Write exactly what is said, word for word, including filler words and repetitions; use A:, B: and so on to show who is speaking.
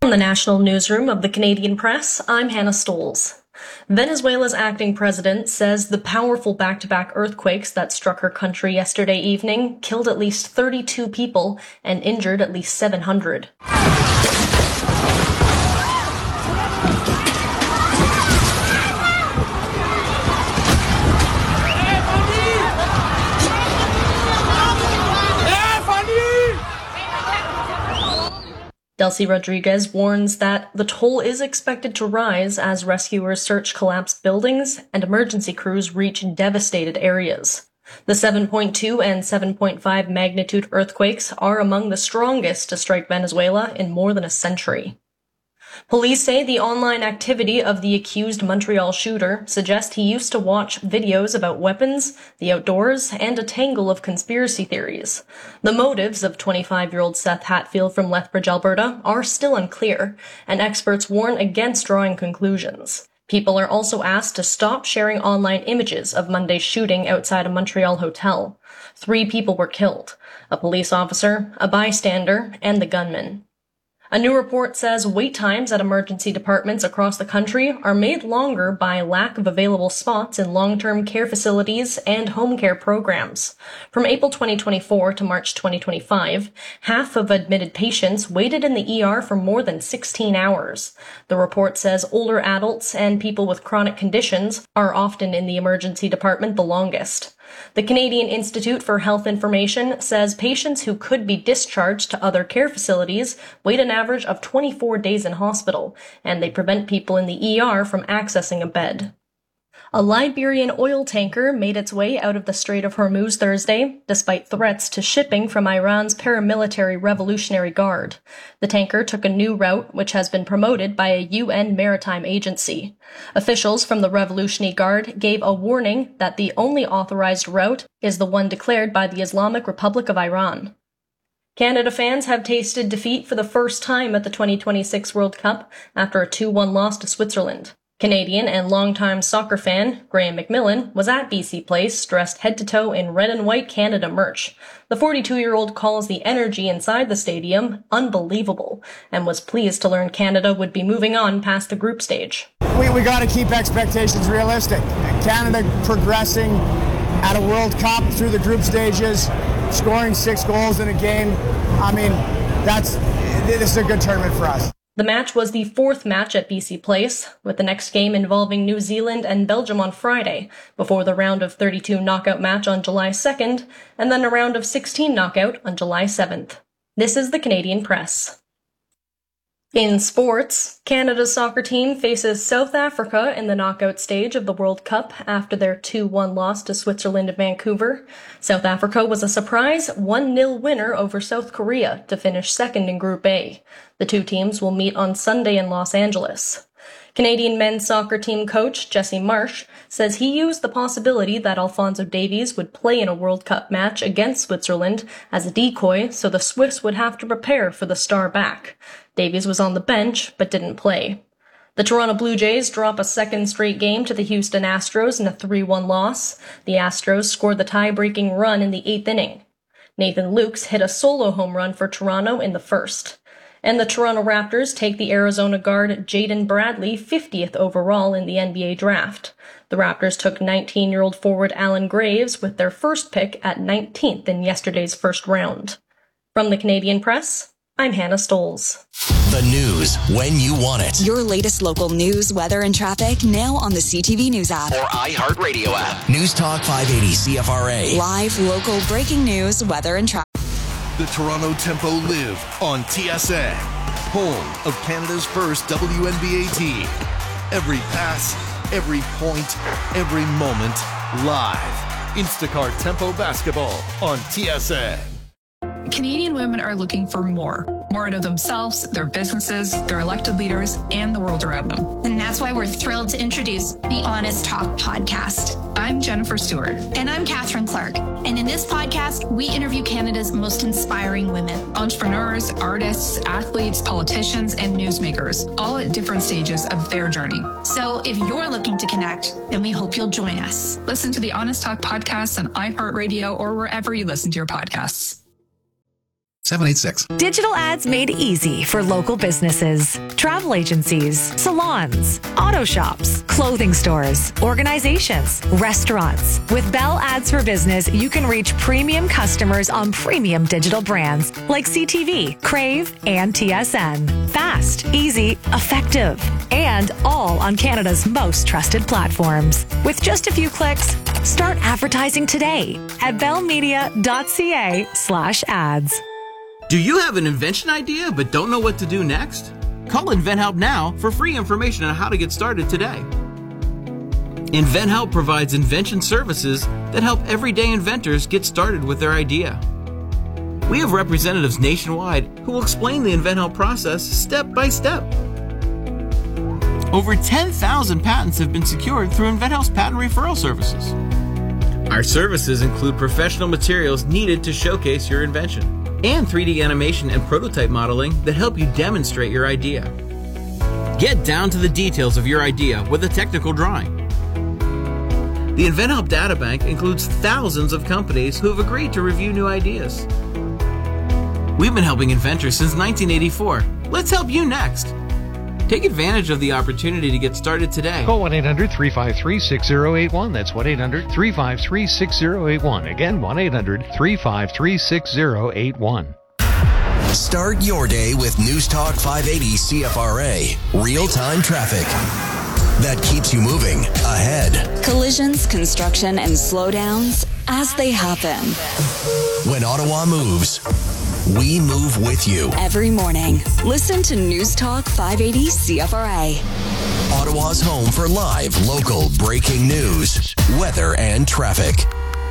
A: From the National Newsroom of the Canadian Press, I'm Hannah Stoles. Venezuela's acting president says the powerful back-to-back earthquakes that struck her country yesterday evening killed at least thirty-two people and injured at least seven hundred. Delcy Rodriguez warns that the toll is expected to rise as rescuers search collapsed buildings and emergency crews reach devastated areas. The seven point two and seven point five magnitude earthquakes are among the strongest to strike Venezuela in more than a century. Police say the online activity of the accused Montreal shooter suggests he used to watch videos about weapons, the outdoors, and a tangle of conspiracy theories. The motives of twenty-five-year-old Seth Hatfield from Lethbridge, Alberta, are still unclear, and experts warn against drawing conclusions. People are also asked to stop sharing online images of Monday's shooting outside a Montreal hotel. Three people were killed: a police officer, a bystander, and the gunman. A new report says wait times at emergency departments across the country are made longer by lack of available spots in long-term care facilities and home care programs. From April twenty twenty-four to March twenty twenty-five, half of admitted patients waited in the E R for more than sixteen hours. The report says older adults and people with chronic conditions are often in the emergency department the longest. The Canadian Institute for Health Information says patients who could be discharged to other care facilities wait an average of twenty-four days in hospital, and they prevent people in the E R from accessing a bed. A Liberian oil tanker made its way out of the Strait of Hormuz Thursday, despite threats to shipping from Iran's paramilitary Revolutionary Guard. The tanker took a new route, which has been promoted by a U N maritime agency. Officials from the Revolutionary Guard gave a warning that the only authorized route is the one declared by the Islamic Republic of Iran. Canada fans have tasted defeat for the first time at the twenty twenty-six World Cup after a two one loss to Switzerland. Canadian and longtime soccer fan Graham McMillan was at B C Place, dressed head-to-toe in red and white Canada merch. The forty-two-year-old calls the energy inside the stadium unbelievable and was pleased to learn Canada would be moving on past the group stage.
B: We, we got to keep expectations realistic. Canada progressing at a World Cup through the group stages, scoring six goals in a game. I mean, that's this is a good tournament for us.
A: The match was the fourth match at B C Place, with the next game involving New Zealand and Belgium on Friday, before the round of thirty-two knockout match on July second, and then a round of sixteen knockout on July seventh. This is the Canadian Press. In sports, Canada's soccer team faces South Africa in the knockout stage of the World Cup after their two one loss to Switzerland and Vancouver. South Africa was a surprise one nil winner over South Korea to finish second in Group A. The two teams will meet on Sunday in Los Angeles. Canadian men's soccer team coach Jesse Marsh says he used the possibility that Alphonso Davies would play in a World Cup match against Switzerland as a decoy so the Swiss would have to prepare for the star back. Davies was on the bench but didn't play. The Toronto Blue Jays drop a second straight game to the Houston Astros in a three one loss. The Astros scored the tie-breaking run in the eighth inning. Nathan Lukes hit a solo home run for Toronto in the first. And the Toronto Raptors take the Arizona guard Jaden Bradley fiftieth overall in the N B A draft. The Raptors took nineteen-year-old forward Alan Graves with their first pick at nineteenth in yesterday's first round. From the Canadian Press, I'm Hannah Stoles.
C: The news when you want it.
D: Your latest local news, weather, and traffic now on the C T V News app
C: or iHeartRadio app. News Talk five eighty C F R A.
D: Live, local, breaking news, weather, and traffic.
E: The Toronto Tempo live on T S N, home of Canada's first W N B A team. Every pass, every point, every moment, live. Instacart Tempo basketball on T S N.
F: Canadian women are looking for more. More out of themselves, their businesses, their elected leaders, and the world around them.
G: And that's why we're thrilled to introduce the Honest Talk podcast.
F: I'm Jennifer Stewart.
G: And I'm Catherine Clark. And in this podcast, we interview Canada's most inspiring women.
F: Entrepreneurs, artists, athletes, politicians, and newsmakers, all at different stages of their journey.
G: So if you're looking to connect, then we hope you'll join us.
F: Listen to the Honest Talk podcast on iHeartRadio or wherever you listen to your podcasts.
H: seven eight six.
I: Digital ads made easy for local businesses, travel agencies, salons, auto shops, clothing stores, organizations, restaurants. With Bell Ads for Business, you can reach premium customers on premium digital brands like C T V, Crave, and T S N. Fast, easy, effective, and all on Canada's most trusted platforms. With just a few clicks, start advertising today at bellmedia.ca slash ads.
J: Do you have an invention idea but don't know what to do next? Call InventHelp now for free information on how to get started today. InventHelp provides invention services that help everyday inventors get started with their idea. We have representatives nationwide who will explain the InventHelp process step by step. Over ten thousand patents have been secured through InventHelp's patent referral services. Our services include professional materials needed to showcase your invention and three D animation and prototype modeling that help you demonstrate your idea. Get down to the details of your idea with a technical drawing. The InventHelp Databank includes thousands of companies who have agreed to review new ideas. We've been helping inventors since nineteen eighty-four. Let's help you next. Take advantage of the opportunity to get started today.
K: Call one eight hundred three five three six zero eight one. That's one eight hundred three five three six zero eight one. Again, one eight hundred three five three six zero eight one.
C: Start your day with News Talk five eighty C F R A. Real-time traffic that keeps you moving ahead.
D: Collisions, construction, and slowdowns as they happen.
C: When Ottawa moves, we move with you.
D: Every morning, listen to News Talk five eighty C F R A.
C: Ottawa's home for live, local, breaking news, weather, and traffic.